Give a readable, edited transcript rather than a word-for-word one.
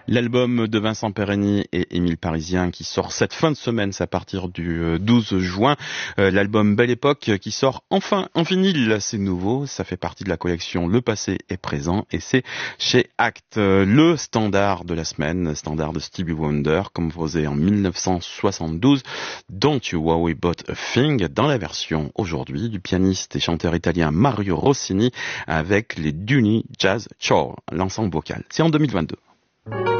L'album de Vincent Perreni et Émile Parisien qui sort cette fin de semaine, c'est à partir du 12 juin. L'album Belle Époque qui sort enfin en vinyle, c'est nouveau, ça fait partie de la collection Le Passé est présent et c'est chez Actes. Le standard de la semaine, standard de Stevie Wonder, composé en 1972, Don't You Worry About a Thing, dans la version aujourd'hui du pianiste et chanteur italien Mario Rossini avec les Duni Jazz Choir, l'ensemble vocal. C'est en 2022.